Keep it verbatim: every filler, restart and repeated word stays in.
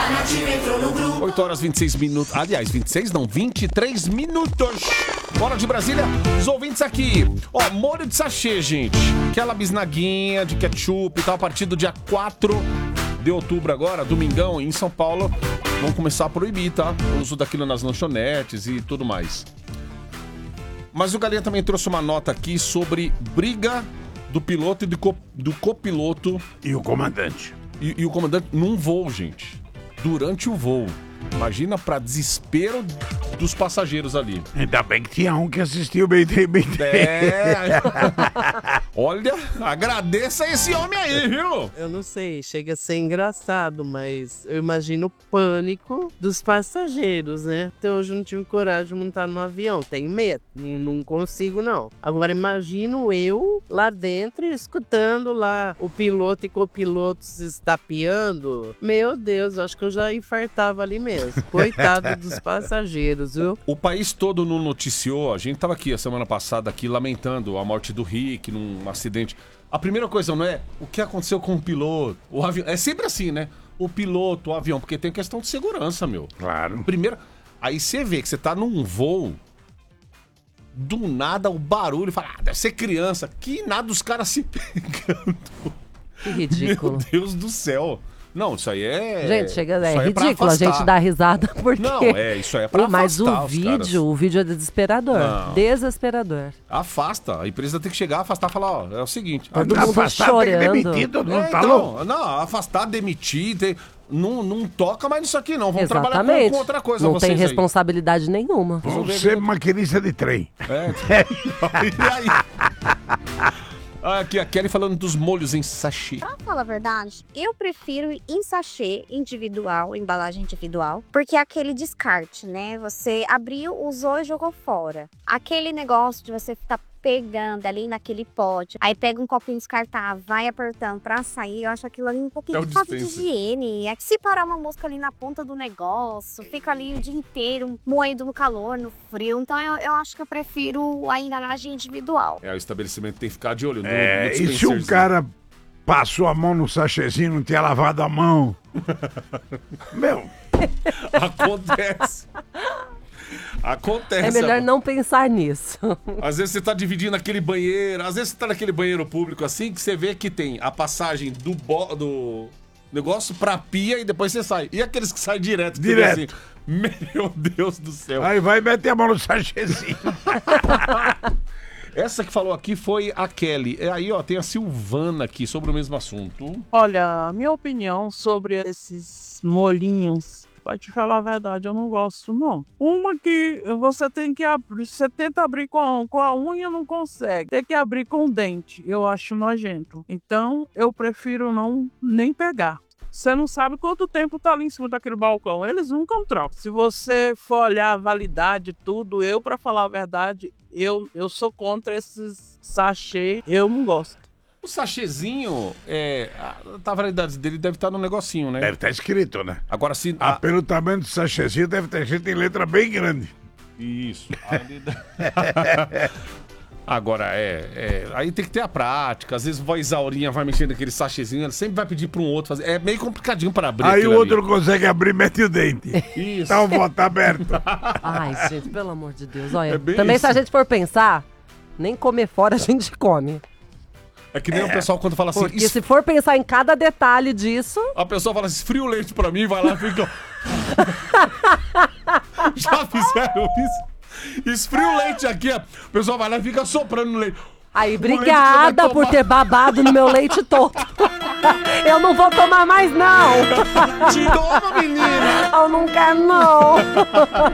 oito horas e vinte e seis minutos. Aliás, vinte e seis não, vinte e três minutos. Bora de Brasília. Os ouvintes aqui. Ó, molho de sachê, gente. Aquela bisnaguinha de ketchup e tal, a partir do dia quatro de outubro agora, domingão, em São Paulo, vão começar a proibir, tá? O uso daquilo nas lanchonetes e tudo mais. Mas o Galinha também trouxe uma nota aqui sobre briga do piloto e do, co- do copiloto. E o comandante. E, e o comandante num voo, gente. Durante o voo. Imagina pra desespero dos passageiros ali. Ainda bem que tinha um que assistiu bem, bem, bem. É. Olha, agradeça esse homem aí, viu? Eu não sei, chega a ser engraçado, mas eu imagino o pânico dos passageiros, né? Até hoje eu não tive coragem de montar no avião, tenho medo, não, não consigo não. Agora imagino eu lá dentro escutando lá o piloto e copiloto se estapeando. Meu Deus, acho que eu já infartava ali mesmo. Coitado dos passageiros, viu? O país todo não noticiou, a gente tava aqui a semana passada aqui lamentando a morte do Rick num acidente. A primeira coisa não é o que aconteceu com o piloto, o avião. É sempre assim, né? O piloto, o avião, porque tem questão de segurança, meu. Claro. Primeiro, aí você vê que você tá num voo, do nada o barulho, fala, ah, deve ser criança. Que nada, os caras se pegando. Que ridículo. Meu Deus do céu. Não, isso aí é... Gente, chega, é isso aí ridículo a gente dar risada porque... Não, é, isso aí é pra Mas afastar o os vídeo, caras. o vídeo é desesperador. Não. Desesperador. Afasta. A empresa tem que chegar, afastar e falar, ó, é o seguinte... Todo a- mundo afastar, chorando. tem que demitir, não É, tá então, louco? não, afastar, demitir, tem- não, não toca mais nisso aqui não, vamos trabalhar Exatamente. com, com outra coisa Não vocês tem aí. responsabilidade nenhuma. Vão ser maquinista de trem. É. E aí? Aqui a Kelly falando dos molhos em sachê. Pra falar a verdade, eu prefiro em sachê individual, embalagem individual, porque é aquele descarte, né? Você abriu, usou e jogou fora. Aquele negócio de você ficar pegando ali naquele pote, aí pega um copinho descartável, vai apertando pra sair, eu acho aquilo ali um pouquinho É o de falta de dispenser. higiene. É que se parar uma mosca ali na ponta do negócio, fica ali o dia inteiro moendo no calor, no frio. Então eu, eu acho que eu prefiro a embalagem individual. É, o estabelecimento tem que ficar de olho no, É, no e se um dispenserzinho. cara passou a mão no sachêzinho, não tinha lavado a mão? Meu, Acontece. Acontece. É melhor amor. não pensar nisso. Às vezes você tá dividindo aquele banheiro, às vezes você tá naquele banheiro público assim, que você vê que tem a passagem do, bo... do negócio pra pia e depois você sai. E aqueles que saem direto? que Direto. fica assim, meu Deus do céu. aí vai meter a mão no sachêzinho. Essa que falou aqui foi a Kelly. E aí, ó, tem a Silvana aqui sobre o mesmo assunto. Olha, a minha opinião sobre esses molhinhos, pra te falar a verdade, eu não gosto, não. Uma que você tem que abrir, você tenta abrir com a, com a unha, não consegue. Tem que abrir com o dente, eu acho nojento. Então, eu prefiro não nem pegar. Você não sabe quanto tempo tá ali em cima daquele balcão. Eles nunca trocam. Se você for olhar a validade, tudo, eu, pra falar a verdade, eu, eu sou contra esses sachê. Eu não gosto. O sachêzinho, é, a, a validade dele deve estar no negocinho, né? Deve estar escrito, né? Agora se... Ah, a- pelo tamanho do sachêzinho, deve ter escrito em letra bem grande. Isso. Ali da- Agora, é, é. Aí tem que ter a prática. Às vezes a Isaurinha vai mexendo naquele sachêzinho, ela sempre vai pedir para um outro fazer. É meio complicadinho para abrir. Aí aquilo o outro ali. consegue abrir e mete o dente. Isso. Tá o voto aberto. Ai, gente, pelo amor de Deus. Olha, É bem também isso. se a gente for pensar, nem comer fora a gente come. É que nem o pessoal quando fala assim. Porque "Es- se for pensar em cada detalhe disso, A pessoa fala assim, esfria o leite pra mim, vai lá e fica. Já fizeram isso? Esfria o leite aqui, ó. O pessoal vai lá e fica soprando no leite. aí O leite obrigada que você vai por tomar. ter babado no meu leite todo. Eu não vou tomar mais, não. Toma, menina! Eu não quero, não.